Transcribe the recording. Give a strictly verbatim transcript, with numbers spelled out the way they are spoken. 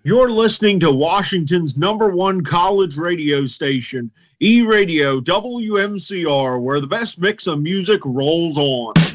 You're listening to Washington's number one college radio station, E-Radio W M C R, where the best mix of music rolls on.